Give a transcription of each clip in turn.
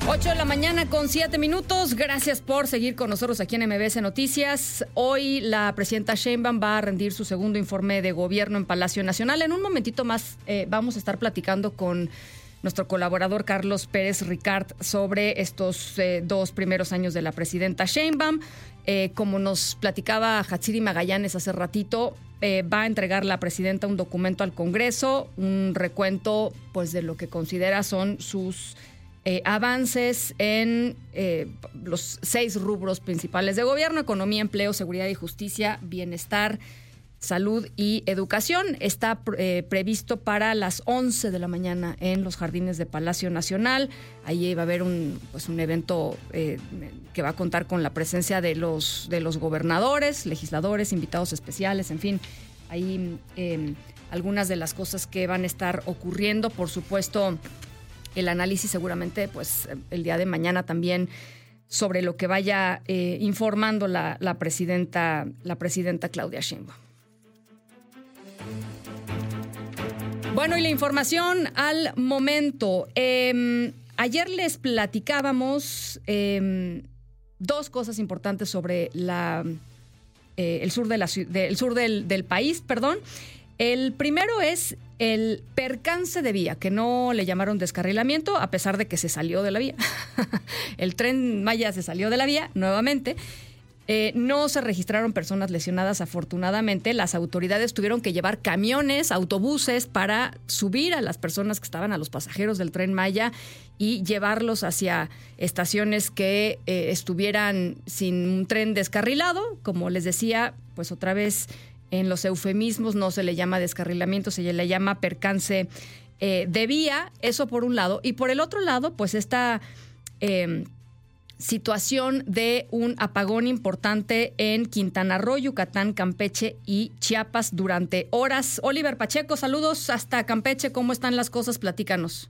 8:07 a.m. Gracias por seguir con nosotros aquí en MBS Noticias. Hoy la presidenta Sheinbaum va a rendir su segundo informe de gobierno en Palacio Nacional. En un momentito más vamos a estar platicando con nuestro colaborador Carlos Pérez Ricard sobre estos 2 primeros años de la presidenta Sheinbaum. Como nos platicaba Hatsiri Magallanes hace ratito, va a entregar la presidenta un documento al Congreso, un recuento pues de lo que considera son sus avances en los 6 rubros principales de gobierno: economía, empleo, seguridad y justicia, bienestar, salud y educación. Está previsto para las 11 de la mañana en los jardines de Palacio Nacional. Ahí va a haber un evento que va a contar con la presencia de los gobernadores, legisladores, invitados especiales, en fin, ahí algunas de las cosas que van a estar ocurriendo. Por supuesto, el análisis seguramente pues el día de mañana también sobre lo que vaya informando la presidenta Claudia Sheinbaum. Bueno, y la información al momento. Ayer les platicábamos 2 cosas importantes sobre el sur del país, perdón. El primero es el percance de vía, que no le llamaron descarrilamiento, a pesar de que se salió de la vía. El Tren Maya se salió de la vía nuevamente. No se registraron personas lesionadas, afortunadamente. Las autoridades tuvieron que llevar camiones, autobuses para subir a las personas que estaban, a los pasajeros del Tren Maya, y llevarlos hacia estaciones que estuvieran sin un tren descarrilado. Como les decía, pues otra vez, en los eufemismos no se le llama descarrilamiento, se le llama percance de vía. Eso por un lado. Y por el otro lado, pues esta situación de un apagón importante en Quintana Roo, Yucatán, Campeche y Chiapas durante horas. Oliver Pacheco, saludos hasta Campeche. ¿Cómo están las cosas? Platícanos.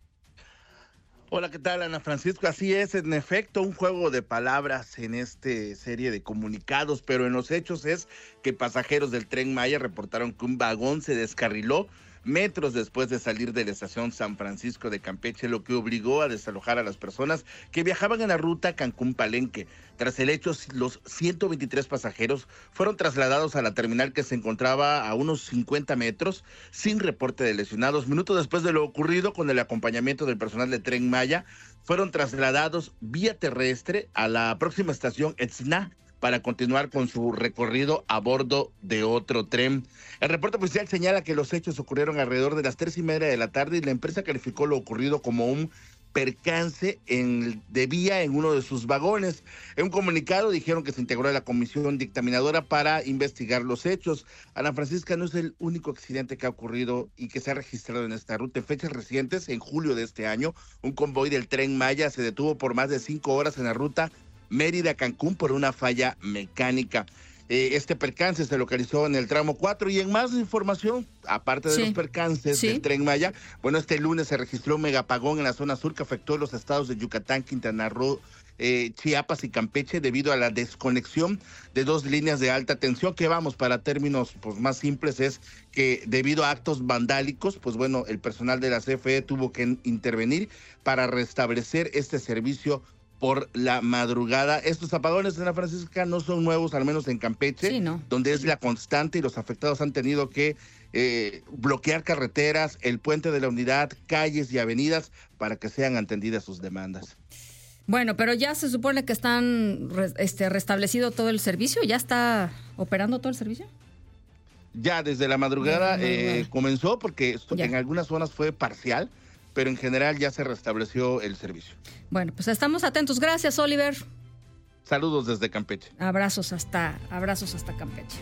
Hola, ¿qué tal, Ana Francisco? Así es, en efecto, un juego de palabras en esta serie de comunicados, pero en los hechos es que pasajeros del Tren Maya reportaron que un vagón se descarriló metros después de salir de la estación San Francisco de Campeche, lo que obligó a desalojar a las personas que viajaban en la ruta Cancún-Palenque. Tras el hecho, los 123 pasajeros fueron trasladados a la terminal, que se encontraba a unos 50 metros, sin reporte de lesionados. Minutos después de lo ocurrido, con el acompañamiento del personal de Tren Maya, fueron trasladados vía terrestre a la próxima estación Etzna, para continuar con su recorrido a bordo de otro tren. El reporte oficial señala que los hechos ocurrieron alrededor de las 3:30 de la tarde y la empresa calificó lo ocurrido como un percance de vía en uno de sus vagones. En un comunicado dijeron que se integró a la comisión dictaminadora para investigar los hechos. Ana Francisca, no es el único accidente que ha ocurrido y que se ha registrado en esta ruta. En fechas recientes, en julio de este año, un convoy del Tren Maya se detuvo por más de 5 horas en la ruta Mérida-Cancún por una falla mecánica. Este percance se localizó en el tramo 4. Y en más información, aparte de los percances del Tren Maya, bueno, este lunes se registró un megapagón en la zona sur que afectó los estados de Yucatán, Quintana Roo, Chiapas y Campeche, debido a la desconexión de 2 líneas de alta tensión, que para términos pues más simples, es que debido a actos vandálicos, pues bueno, el personal de la CFE tuvo que intervenir para restablecer este servicio por la madrugada. Estos apagones, Ana Francisca, no son nuevos, al menos en Campeche, donde es la constante, y los afectados han tenido que bloquear carreteras, el puente de la Unidad, calles y avenidas para que sean atendidas sus demandas. Bueno, pero ya se supone que están restablecido todo el servicio. ¿Ya está operando todo el servicio? Ya desde la madrugada comenzó, porque en algunas zonas fue parcial, pero en general ya se restableció el servicio. Bueno, pues estamos atentos. Gracias, Oliver. Saludos desde Campeche. Abrazos hasta Campeche.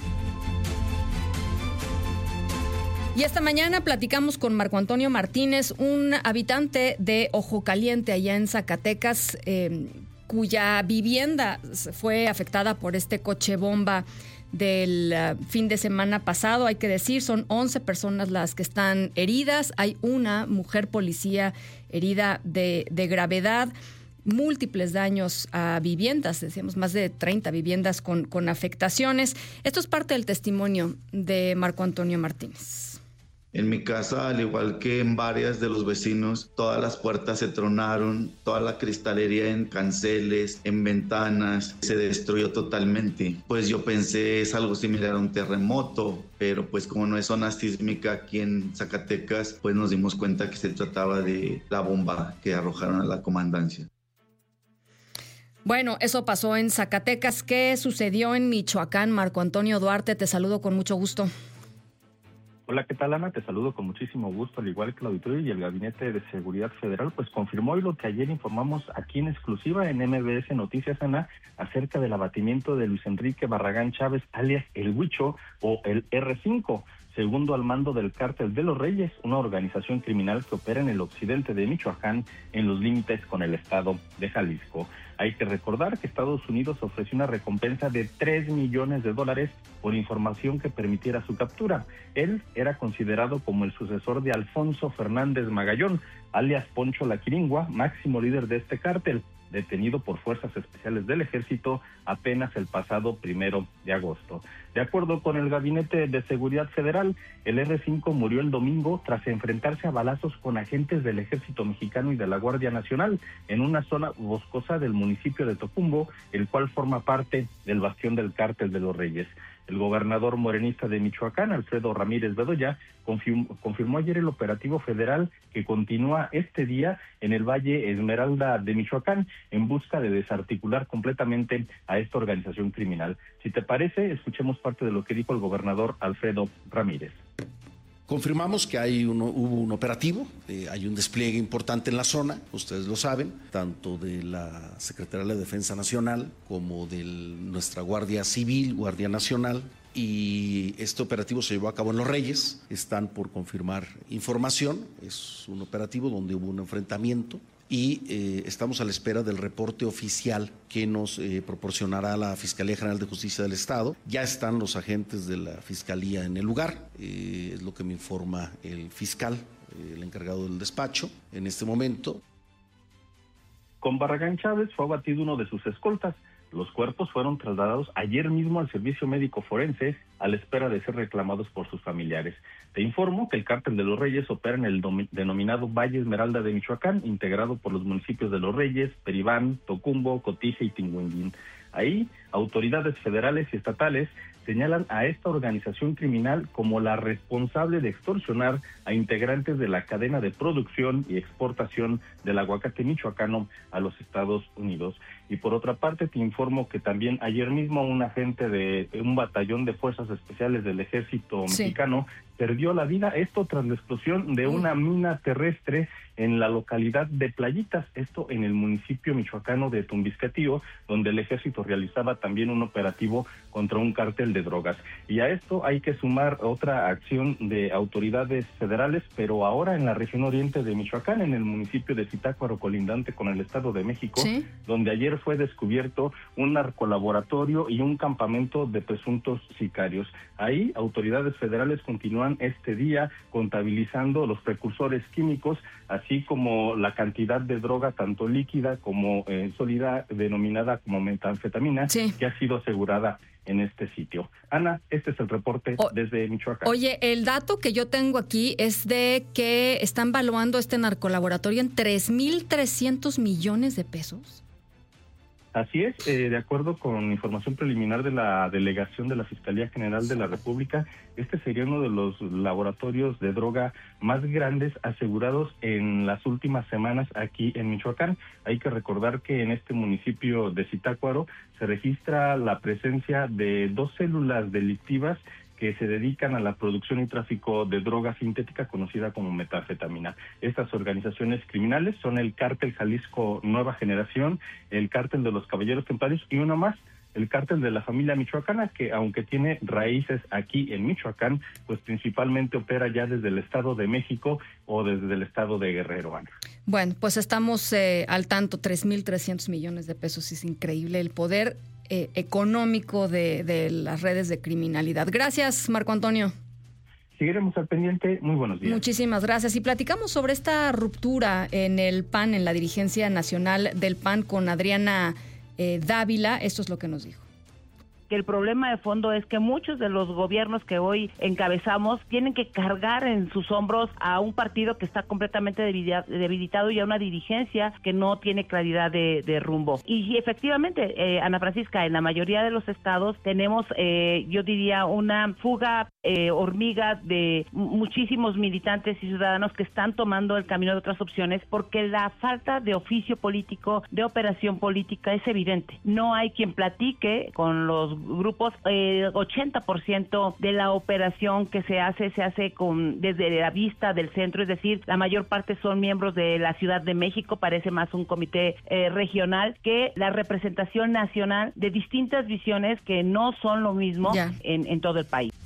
Y esta mañana platicamos con Marco Antonio Martínez, un habitante de Ojo Caliente, allá en Zacatecas, cuya vivienda fue afectada por este coche bomba del fin de semana pasado. Hay que decir, son 11 personas las que están heridas. Hay una mujer policía herida de gravedad, múltiples daños a viviendas, decíamos más de 30 viviendas con afectaciones. Esto es parte del testimonio de Marco Antonio Martínez. En mi casa, al igual que en varias de los vecinos, todas las puertas se tronaron, toda la cristalería en canceles, en ventanas, se destruyó totalmente. Pues yo pensé es algo similar a un terremoto, pero pues como no es zona sísmica aquí en Zacatecas, pues nos dimos cuenta que se trataba de la bomba que arrojaron a la comandancia. Bueno, eso pasó en Zacatecas. ¿Qué sucedió en Michoacán? Marco Antonio Duarte, te saludo con mucho gusto. Hola, ¿qué tal, Ana? Te saludo con muchísimo gusto, al igual que el auditorio y el Gabinete de Seguridad Federal, pues confirmó hoy lo que ayer informamos aquí en exclusiva en MBS Noticias, Ana, acerca del abatimiento de Luis Enrique Barragán Chávez, alias El Huicho o el R5, segundo al mando del Cártel de los Reyes, una organización criminal que opera en el occidente de Michoacán, en los límites con el estado de Jalisco. Hay que recordar que Estados Unidos ofreció una recompensa de $3 millones por información que permitiera su captura. Él era considerado como el sucesor de Alfonso Fernández Magallón, alias Poncho la Quiringua, máximo líder de este cártel, detenido por fuerzas especiales del ejército apenas el pasado 1 de agosto. De acuerdo con el Gabinete de Seguridad Federal, el R5 murió el domingo tras enfrentarse a balazos con agentes del Ejército Mexicano y de la Guardia Nacional en una zona boscosa del municipio de Tocumbo, el cual forma parte del bastión del Cártel de los Reyes. El gobernador morenista de Michoacán, Alfredo Ramírez Bedoya, confirmó ayer el operativo federal que continúa este día en el Valle Esmeralda de Michoacán en busca de desarticular completamente a esta organización criminal. Si te parece, escuchemos parte de lo que dijo el gobernador Alfredo Ramírez. Confirmamos que hubo un operativo, hay un despliegue importante en la zona, ustedes lo saben, tanto de la Secretaría de la Defensa Nacional como de nuestra Guardia Civil, Guardia Nacional, y este operativo se llevó a cabo en Los Reyes. Están por confirmar información, es un operativo donde hubo un enfrentamiento y estamos a la espera del reporte oficial que nos proporcionará la Fiscalía General de Justicia del Estado. Ya están los agentes de la Fiscalía en el lugar, es lo que me informa el fiscal, el encargado del despacho en este momento. Con Barragán Chávez fue abatido uno de sus escoltas. Los cuerpos fueron trasladados ayer mismo al Servicio Médico Forense a la espera de ser reclamados por sus familiares. Te informo que el Cártel de los Reyes opera en el denominado Valle Esmeralda de Michoacán, integrado por los municipios de Los Reyes, Peribán, Tocumbo, Cotija y Tinguindín. Ahí, autoridades federales y estatales señalan a esta organización criminal como la responsable de extorsionar a integrantes de la cadena de producción y exportación del aguacate michoacano a los Estados Unidos. Y por otra parte, te informo que también ayer mismo un agente de un batallón de fuerzas especiales del ejército mexicano perdió la vida, esto tras la explosión de una mina terrestre en la localidad de Playitas, esto en el municipio michoacano de Tumbiscatío, donde el ejército realizaba también un operativo contra un cártel de drogas. Y a esto hay que sumar otra acción de autoridades federales, pero ahora en la región oriente de Michoacán, en el municipio de Zitácuaro, colindante con el Estado de México, donde ayer fue descubierto un narcolaboratorio y un campamento de presuntos sicarios. Ahí autoridades federales continúan este día contabilizando los precursores químicos, así como la cantidad de droga, tanto líquida como sólida, denominada como metanfetamina, que ha sido asegurada en este sitio. Ana, este es el reporte desde Michoacán. Oye, el dato que yo tengo aquí es de que están valuando este narcolaboratorio en 3,300 millones de pesos. Así es, de acuerdo con información preliminar de la delegación de la Fiscalía General de la República, este sería uno de los laboratorios de droga más grandes asegurados en las últimas semanas aquí en Michoacán. Hay que recordar que en este municipio de Zitácuaro se registra la presencia de 2 células delictivas que se dedican a la producción y tráfico de droga sintética conocida como metanfetamina. Estas organizaciones criminales son el Cártel Jalisco Nueva Generación, el Cártel de los Caballeros Templarios y uno más, el Cártel de la Familia Michoacana, que aunque tiene raíces aquí en Michoacán, pues principalmente opera ya desde el Estado de México o desde el Estado de Guerrero. Ana. Bueno, pues estamos al tanto, 3,300 millones de pesos, es increíble el poder económico de las redes de criminalidad. Gracias, Marco Antonio. Seguiremos al pendiente. Muy buenos días. Muchísimas gracias. Y platicamos sobre esta ruptura en el PAN, en la dirigencia nacional del PAN con Adriana Dávila. Esto es lo que nos dijo. que el problema de fondo es que muchos de los gobiernos que hoy encabezamos tienen que cargar en sus hombros a un partido que está completamente debilitado y a una dirigencia que no tiene claridad de rumbo. Y efectivamente, Ana Francisca, en la mayoría de los estados tenemos, yo diría, una fuga hormiga de muchísimos militantes y ciudadanos que están tomando el camino de otras opciones porque la falta de oficio político, de operación política es evidente. No hay quien platique con los grupos. 80% de la operación que se hace desde la vista del centro, es decir, la mayor parte son miembros de la Ciudad de México, parece más un comité regional que la representación nacional de distintas visiones que no son lo mismo en todo el país.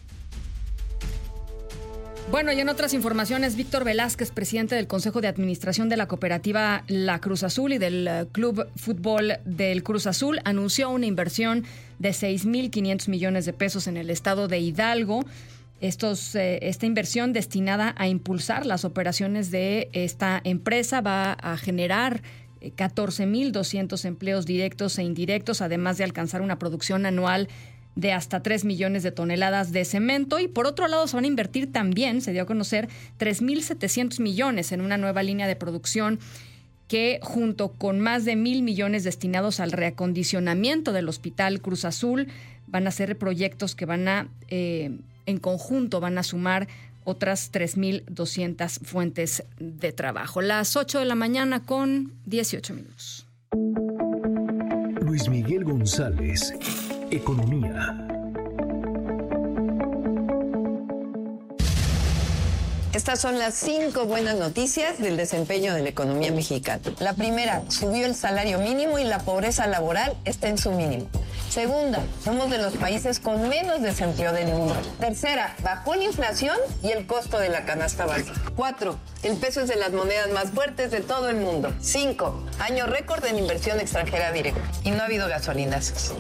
Bueno, y en otras informaciones, Víctor Velázquez, presidente del Consejo de Administración de la cooperativa La Cruz Azul y del Club Fútbol del Cruz Azul, anunció una inversión de 6.500 millones de pesos en el estado de Hidalgo. Esta inversión destinada a impulsar las operaciones de esta empresa va a generar 14.200 empleos directos e indirectos, además de alcanzar una producción anual de hasta 3 millones de toneladas de cemento. Y por otro lado se van a invertir también, se dio a conocer, 3.700 millones en una nueva línea de producción que, junto con más de 1,000 millones destinados al reacondicionamiento del Hospital Cruz Azul, van a ser proyectos que van a, en conjunto, van a sumar otras 3.200 fuentes de trabajo. Las 8 de la mañana con 18 minutos. Luis Miguel González, Economía. Estas son las 5 buenas noticias del desempeño de la economía mexicana. La primera, subió el salario mínimo y la pobreza laboral está en su mínimo. Segunda, somos de los países con menos desempleo del mundo. Tercera, bajó la inflación y el costo de la canasta básica. 4, el peso es de las monedas más fuertes de todo el mundo. 5, año récord en inversión extranjera directa. Y no ha habido gasolinazos.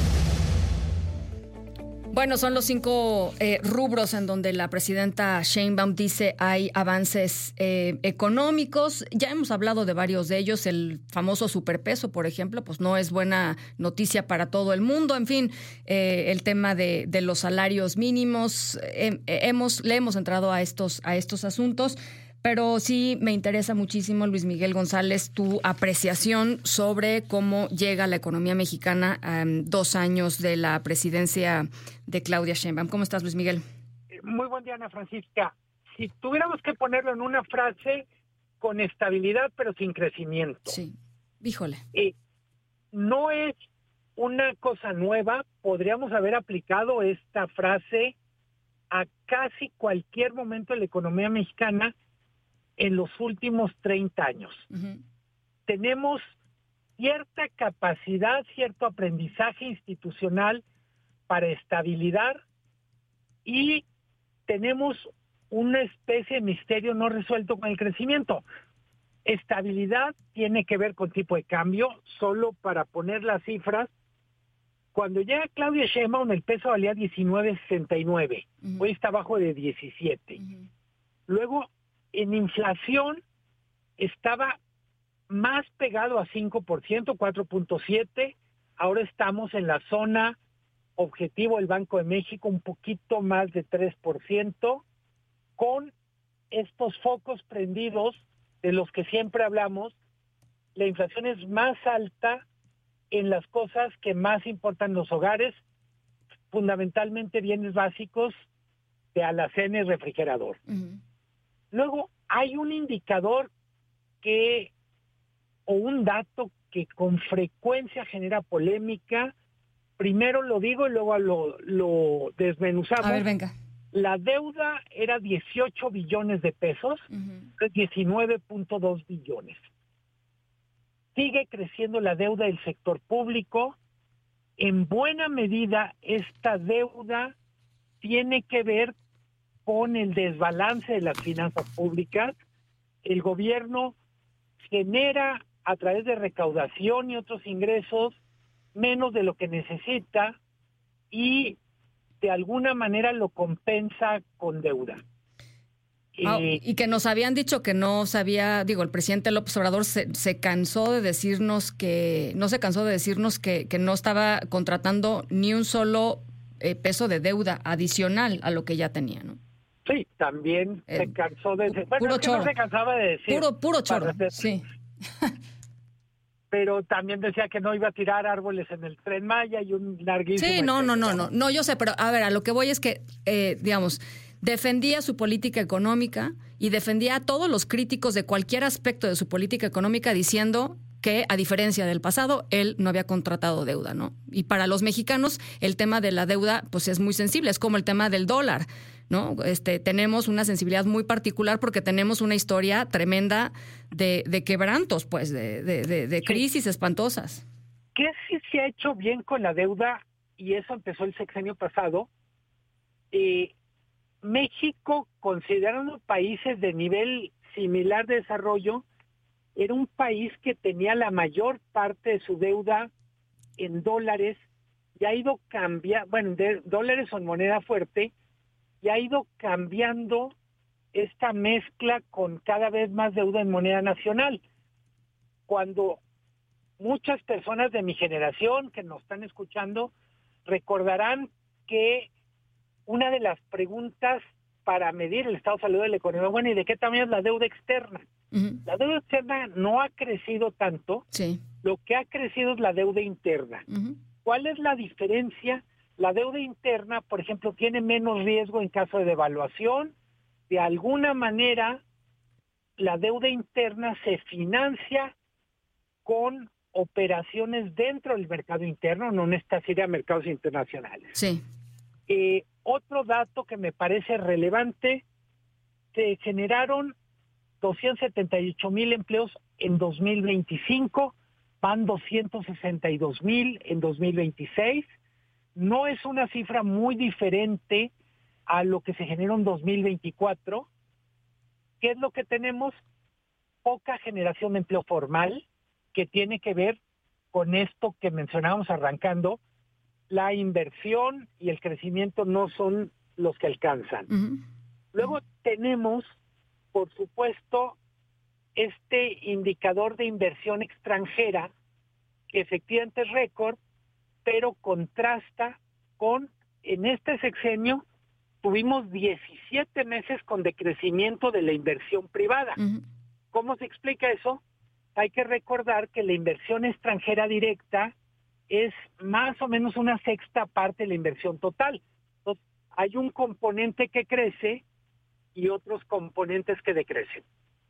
Bueno, son los 5 rubros en donde la presidenta Sheinbaum dice hay avances económicos. Ya hemos hablado de varios de ellos. El famoso superpeso, por ejemplo, pues no es buena noticia para todo el mundo. En fin, el tema de los salarios mínimos. Le hemos entrado a estos asuntos. Pero sí me interesa muchísimo, Luis Miguel González, tu apreciación sobre cómo llega la economía mexicana a 2 años de la presidencia de Claudia Sheinbaum. ¿Cómo estás, Luis Miguel? Muy buen día, Ana Francisca. Si tuviéramos que ponerlo en una frase, con estabilidad pero sin crecimiento. Sí, híjole. No es una cosa nueva. Podríamos haber aplicado esta frase a casi cualquier momento de la economía mexicana en los últimos 30 años. Uh-huh. Tenemos cierta capacidad, cierto aprendizaje institucional para estabilidad y tenemos una especie de misterio no resuelto con el crecimiento. Estabilidad tiene que ver con tipo de cambio. Solo para poner las cifras, cuando llega Claudia Sheinbaum el peso valía 19.69, uh-huh. Hoy está abajo de 17. Uh-huh. Luego, en inflación estaba más pegado a 5%, 4.7%. Ahora estamos en la zona objetivo del Banco de México, un poquito más de 3%, con estos focos prendidos de los que siempre hablamos. La inflación es más alta en las cosas que más importan los hogares, fundamentalmente bienes básicos de alacena y refrigerador. Uh-huh. Luego, hay un indicador o un dato que con frecuencia genera polémica. Primero lo digo y luego lo desmenuzamos. A ver, venga. La deuda era 18 billones de pesos, uh-huh. 19.2 billones. Sigue creciendo la deuda del sector público. En buena medida, esta deuda tiene que ver con el desbalance de las finanzas públicas. El gobierno genera a través de recaudación y otros ingresos menos de lo que necesita y de alguna manera lo compensa con deuda. Y que nos habían dicho que no sabía, el presidente López Obrador se cansó de decirnos que no estaba contratando ni un solo peso de deuda adicional a lo que ya tenía, ¿no? Sí, también se cansó de decir. Bueno, puro choro. no se cansaba de decir. Puro choro, sí. Pero también decía que no iba a tirar árboles en el Tren Maya y un larguísimo... Sí, no, yo sé, pero a ver, a lo que voy es que, defendía su política económica y defendía a todos los críticos de cualquier aspecto de su política económica diciendo que, a diferencia del pasado, él no había contratado deuda, ¿no? Y para los mexicanos, el tema de la deuda, pues es muy sensible, es como el tema del dólar, ¿no? Tenemos una sensibilidad muy particular porque tenemos una historia tremenda de quebrantos, pues, de crisis espantosas. ¿Qué sí se ha hecho bien con la deuda? Y eso empezó el sexenio pasado. México, considerando países de nivel similar de desarrollo, era un país que tenía la mayor parte de su deuda en dólares y ha ido cambiando, dólares son moneda fuerte, y ha ido cambiando esta mezcla con cada vez más deuda en moneda nacional. Cuando muchas personas de mi generación que nos están escuchando recordarán que una de las preguntas para medir el estado de salud de la economía, ¿y de qué tamaño es la deuda externa? Uh-huh. La deuda externa no ha crecido tanto, sí. Lo que ha crecido es la deuda interna. Uh-huh. ¿Cuál es la diferencia? La deuda interna, por ejemplo, tiene menos riesgo en caso de devaluación. De alguna manera, la deuda interna se financia con operaciones dentro del mercado interno, no necesita ir a mercados internacionales. Sí. Otro dato que me parece relevante, se generaron 278,000 empleos en 2025, van 262,000 en 2026. No es una cifra muy diferente a lo que se generó en 2024. ¿Qué es lo que tenemos? Poca generación de empleo formal, que tiene que ver con esto que mencionábamos arrancando. La inversión y el crecimiento no son los que alcanzan. Uh-huh. Luego tenemos, por supuesto, este indicador de inversión extranjera, que efectivamente es récord, pero contrasta con, en este sexenio, tuvimos 17 meses con decrecimiento de la inversión privada. Uh-huh. ¿Cómo se explica eso? Hay que recordar que la inversión extranjera directa es más o menos una sexta parte de la inversión total. Entonces, hay un componente que crece y otros componentes que decrecen.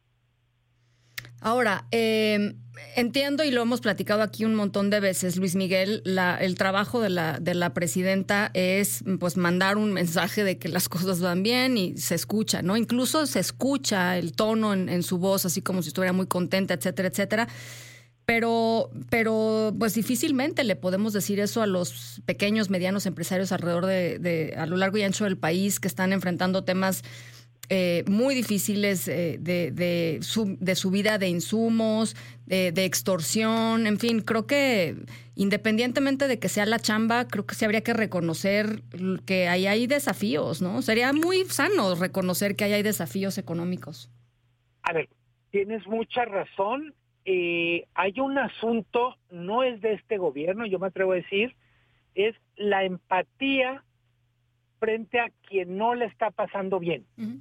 Ahora, entiendo y lo hemos platicado aquí un montón de veces, Luis Miguel, el trabajo de la presidenta es pues mandar un mensaje de que las cosas van bien y se escucha, ¿no? Incluso se escucha el tono en su voz, así como si estuviera muy contenta, etcétera, etcétera. Pero pues difícilmente le podemos decir eso a los pequeños, medianos empresarios alrededor a lo largo y ancho del país que están enfrentando temas muy difíciles de subida de insumos, de extorsión, en fin, creo que independientemente de que sea la chamba, creo que sí habría que reconocer que ahí hay desafíos, ¿no? Sería muy sano reconocer que ahí hay desafíos económicos. A ver, tienes mucha razón. Hay un asunto, no es de este gobierno, yo me atrevo a decir, es la empatía frente a quien no le está pasando bien. Uh-huh.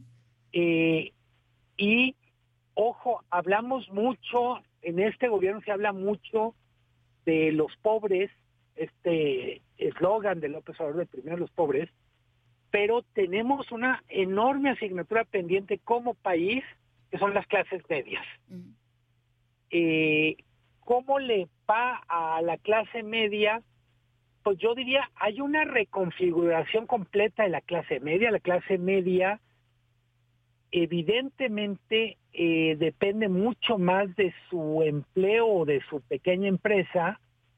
Y, ojo, hablamos mucho, en este gobierno se habla mucho de los pobres, este eslogan de López Obrador de primero los pobres, pero tenemos una enorme asignatura pendiente como país, que son las clases medias. Uh-huh. ¿Cómo le va a la clase media? Pues yo diría, hay una reconfiguración completa de la clase media. La clase media evidentemente depende mucho más de su empleo o de su pequeña empresa,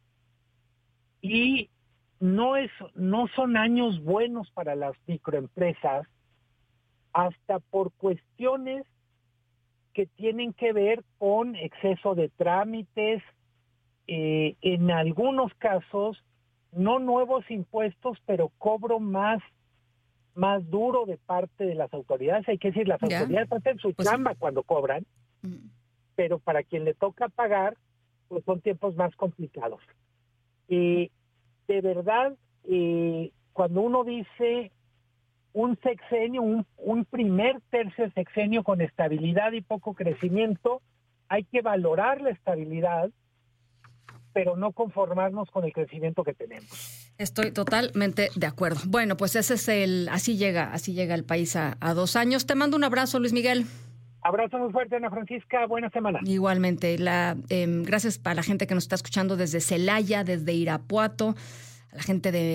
y no son años buenos para las microempresas, hasta por cuestiones que tienen que ver con exceso de trámites, en algunos casos, no nuevos impuestos, pero cobro más más duro de parte de las autoridades. Hay que decir, las autoridades hacen su chamba cuando cobran, pero para quien le toca pagar, pues son tiempos más complicados. De verdad, cuando uno dice un sexenio, un primer tercio sexenio con estabilidad y poco crecimiento, hay que valorar la estabilidad, pero no conformarnos con el crecimiento que tenemos. Estoy totalmente de acuerdo. Bueno, pues ese es así llega el país a 2 años. Te mando un abrazo, Luis Miguel. Abrazo muy fuerte, Ana Francisca. Buena semana. Igualmente. Gracias a la gente que nos está escuchando desde Celaya, desde Irapuato, a la gente de